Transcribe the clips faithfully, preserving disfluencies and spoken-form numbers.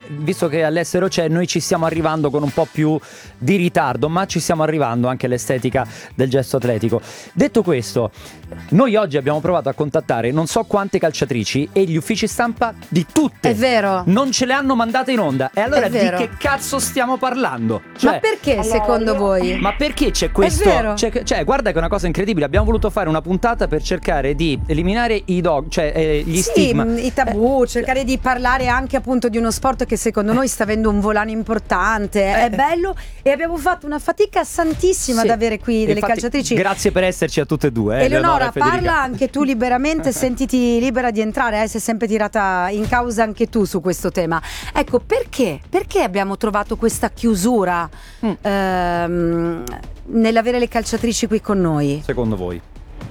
visto che all'estero c'è, noi ci stiamo arrivando con un po' più di ritardo, ma ci stiamo arrivando anche all'estetica del gesto atletico. Detto questo, noi oggi abbiamo provato a contattare non so quante calciatrici e gli uffici stampa di tutte. È vero. Non ce le hanno mandate in onda. E allora È di vero. che cazzo stiamo parlando? Cioè, Ma perché allora, secondo io- voi? ma perché c'è questo? È vero. C'è, cioè, guarda che è una cosa incredibile. Abbiamo voluto fare una puntata per cercare di eliminare i dog, cioè eh, gli Sì, stigma. mh, i tabù, cercare di parlare anche appunto di uno sport che secondo noi sta avendo un volano importante, Eh. è bello, e abbiamo fatto una fatica santissima Sì. ad avere qui delle Infatti, calciatrici. Grazie per esserci a tutte e due. Eh, Eleonora, e Federica. parla anche tu liberamente, sentiti libera di entrare, eh, sei sempre tirata in causa anche tu su questo tema. Ecco, perché? Perché abbiamo trovato questa chiusura Mm. ehm, nell'avere le calciatrici qui con noi? Secondo voi?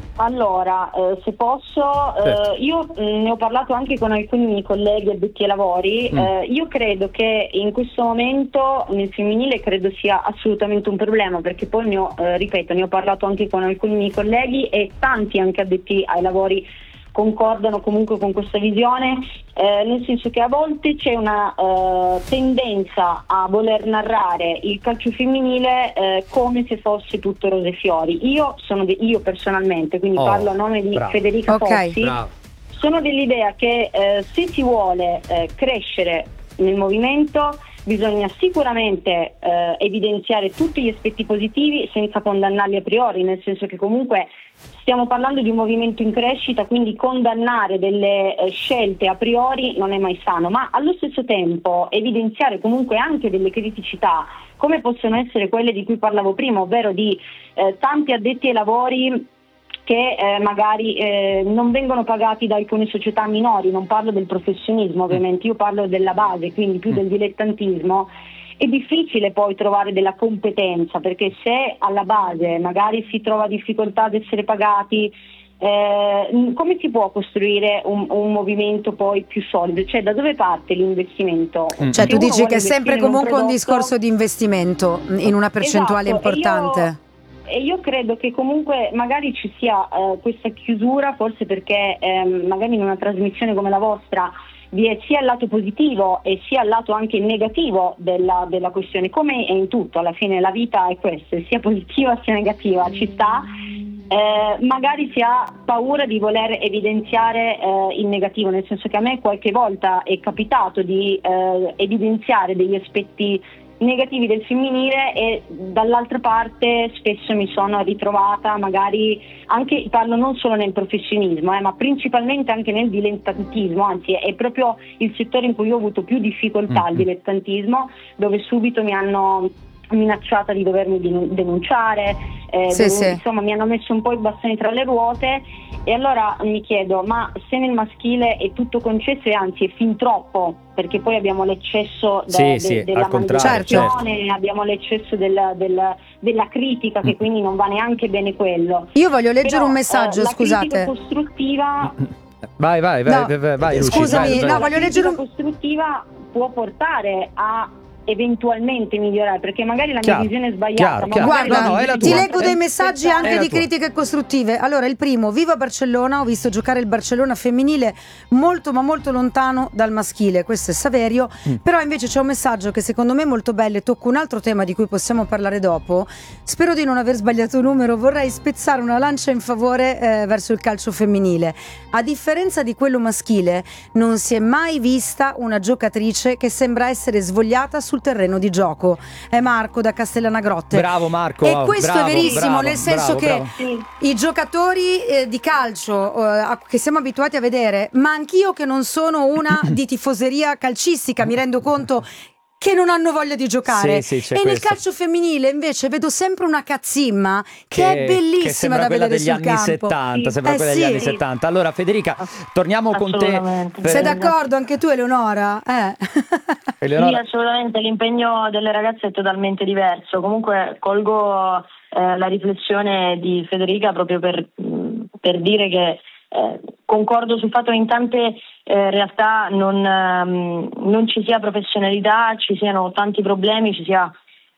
Allora, eh, se posso, eh, Certo. io mh, ne ho parlato anche con alcuni miei colleghi addetti ai lavori. Mm. eh, io credo che in questo momento nel femminile credo sia assolutamente un problema, perché poi ne ho, eh, ripeto, ne ho parlato anche con alcuni miei colleghi e tanti anche addetti ai lavori concordano comunque con questa visione, eh, nel senso che a volte c'è una eh, tendenza a voler narrare il calcio femminile eh, come se fosse tutto rose e fiori. Io sono de- io personalmente, quindi Oh, parlo a nome di bravo. Federica Ok. Pozzi, Bravo. sono dell'idea che eh, se si vuole eh, crescere nel movimento bisogna sicuramente eh, evidenziare tutti gli aspetti positivi senza condannarli a priori, nel senso che comunque stiamo parlando di un movimento in crescita, quindi condannare delle eh, scelte a priori non è mai sano, ma allo stesso tempo evidenziare comunque anche delle criticità come possono essere quelle di cui parlavo prima, ovvero di eh, tanti addetti ai lavori che eh, magari eh, non vengono pagati da alcune società minori. Non parlo del professionismo ovviamente, io parlo della base, quindi più del dilettantismo. È difficile poi trovare della competenza, perché se alla base magari si trova difficoltà ad essere pagati, eh, come si può costruire un, un movimento poi più solido? Cioè, da dove parte l'investimento? Mm. Cioè Se tu uno dici vuole che è sempre investire in un comunque un prodotto- discorso di investimento in una percentuale Esatto, e importante. io- E io credo che comunque magari ci sia eh, questa chiusura, forse perché ehm, magari in una trasmissione come la vostra vi è sia il lato positivo e sia il lato anche negativo della, della questione, come è in tutto, alla fine la vita è questa, sia positiva sia negativa, ci sta. Eh, magari si ha paura di voler evidenziare eh, il negativo, nel senso che a me qualche volta è capitato di eh, evidenziare degli aspetti negativi del femminile e dall'altra parte spesso mi sono ritrovata magari anche, parlo non solo nel professionismo eh, ma principalmente anche nel dilettantismo, anzi è proprio il settore in cui ho avuto più difficoltà, Mm-hmm. il dilettantismo, dove subito mi hanno minacciata di dovermi denun- denunciare, eh, Sì, dove, sì. insomma mi hanno messo un po' i bastoni tra le ruote. E allora mi chiedo, ma se nel maschile è tutto concesso e anzi è fin troppo, perché poi abbiamo l'eccesso de- Sì, de- sì, della al contrario, manipolazione, abbiamo l'eccesso del- del- della critica, che Mm. quindi non va neanche bene quello. Io voglio leggere Però, un messaggio, eh, la scusate. critica costruttiva, Vai, vai, vai, No, vai, vai, vai, Luci, scusami, vai, vai. no, la voglio critica leggere un- costruttiva può portare a eventualmente migliorare, perché magari la Chiaro, mia visione è sbagliata, chiaro, ma chiaro. magari Guarda, No, no, è la ti tua. leggo dei È- messaggi è anche la di tua. critiche costruttive. Allora, il primo: viva Barcellona, ho visto giocare il Barcellona femminile molto ma molto lontano dal maschile. Questo è Saverio. Mm. Però invece c'è un messaggio che secondo me è molto bello e tocca un altro tema di cui possiamo parlare dopo. Spero di non aver sbagliato numero, vorrei spezzare una lancia in favore eh, verso il calcio femminile. A differenza di quello maschile, non si è mai vista una giocatrice che sembra essere svogliata sul terreno di gioco. È Marco da Castellana Grotte. Bravo Marco. E questo bravo, è verissimo, bravo, nel senso bravo, che bravo. Sì. i giocatori eh, di calcio eh, a- che siamo abituati a vedere, ma anch'io che non sono una di tifoseria calcistica, mi rendo conto che non hanno voglia di giocare. Sì, sì, c'è e nel questo. calcio femminile invece vedo sempre una cazzimma che, è che bellissima sembra da quella vedere degli sul anni campo. settanta, Sì. sembra Eh quella sì. degli anni settanta. Allora Federica, torniamo con te. Assolutamente. per- Sei d'accordo anche tu, Eleonora? Eh. Sì, Eleonora, assolutamente, l'impegno delle ragazze è totalmente diverso. Comunque colgo eh, la riflessione di Federica proprio per, mh, per dire che eh, concordo sul fatto che in tante eh, realtà non, ehm, non ci sia professionalità, ci siano tanti problemi, ci sia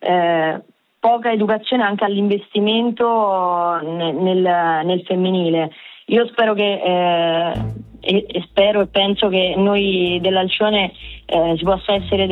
eh, poca educazione anche all'investimento nel, nel, nel femminile. Io spero che eh, e, e spero e penso che noi dell'Alcione eh, si possa essere